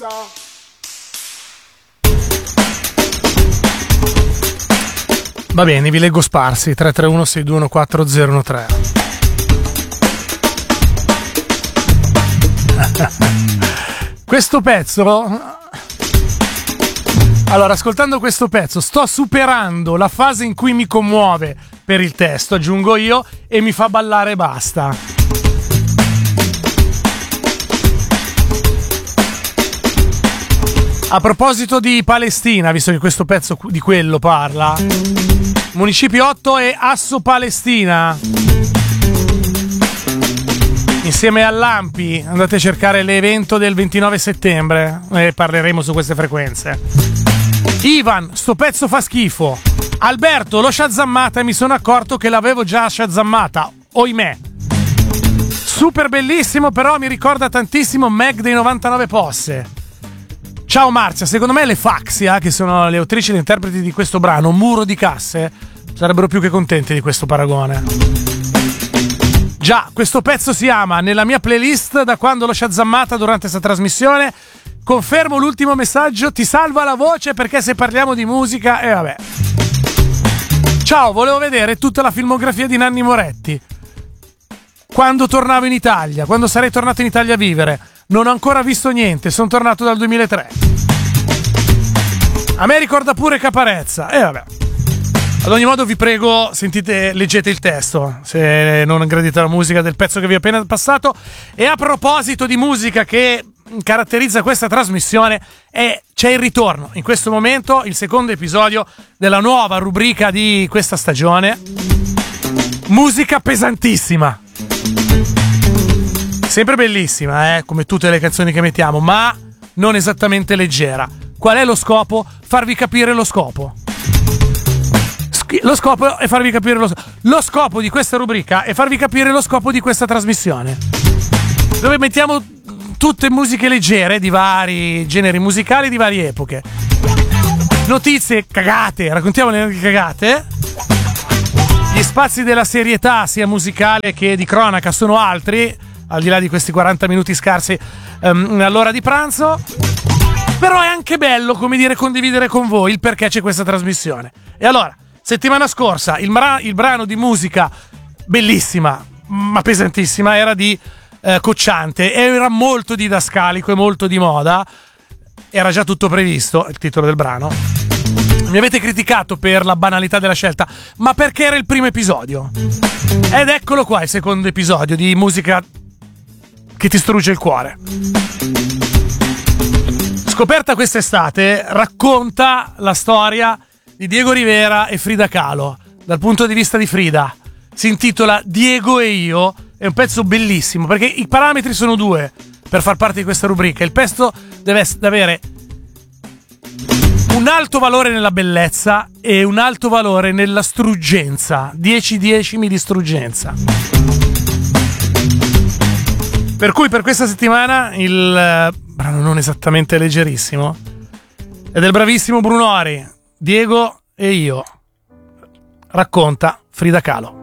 Va bene, vi leggo sparsi. 331-621-4013. Questo pezzo, allora, ascoltando questo pezzo sto superando la fase in cui mi commuove per il testo, aggiungo io, e mi fa ballare e basta. A proposito di Palestina, visto che questo pezzo di quello parla, Municipio 8 e Asso Palestina, insieme all'Ampi, andate a cercare l'evento del 29 settembre e parleremo su queste frequenze. Ivan, sto pezzo fa schifo. Alberto, l'ho shazammata e mi sono accorto che l'avevo già shazammata, oimè. Super bellissimo, però mi ricorda tantissimo Meg dei 99 Posse. Ciao Marzia, secondo me le Faxia, che sono le autrici e le interpreti di questo brano, Muro di Casse, sarebbero più che contenti di questo paragone. Già, questo pezzo si ama nella mia playlist da quando l'ho shazammata durante questa trasmissione. Confermo l'ultimo messaggio, ti salva la voce perché se parliamo di musica, vabbè. Ciao, volevo vedere tutta la filmografia di Nanni Moretti. Quando tornavo in Italia, quando sarei tornato in Italia a vivere. Non ho ancora visto niente, sono tornato dal 2003. A me ricorda pure Caparezza. Vabbè. Ad ogni modo vi prego, leggete il testo, se non gradite la musica del pezzo che vi ho appena passato. E a proposito di musica che caratterizza questa trasmissione, c'è il ritorno, in questo momento, il secondo episodio della nuova rubrica di questa stagione. Musica pesantissima. Sempre bellissima, come tutte le canzoni che mettiamo, ma non esattamente leggera. Qual è lo scopo? Farvi capire lo scopo. Lo scopo è farvi capire lo scopo di questa rubrica è farvi capire lo scopo di questa trasmissione, dove mettiamo tutte musiche leggere di vari generi musicali, di varie epoche. Notizie cagate, raccontiamo le cagate. Gli spazi della serietà, sia musicale che di cronaca, sono altri, al di là di questi 40 minuti scarsi all'ora di pranzo. Però è anche bello, come dire, condividere con voi il perché c'è questa trasmissione. E allora, settimana scorsa il brano di musica bellissima ma pesantissima era di Cocciante, era molto didascalico e molto di moda, era già tutto previsto il titolo del brano. Mi avete criticato per la banalità della scelta, ma perché era il primo episodio. Ed eccolo qua il secondo episodio di musica che ti strugge il cuore. Scoperta quest'estate, racconta la storia di Diego Rivera e Frida Kahlo dal punto di vista di Frida. Si intitola Diego e io, è un pezzo bellissimo perché i parametri sono due per far parte di questa rubrica. Il pezzo deve avere un alto valore nella bellezza e un alto valore nella struggenza, 10 decimi di struggenza. Per cui per questa settimana il brano non esattamente leggerissimo è del bravissimo Brunori, Diego e io, racconta Frida Kahlo.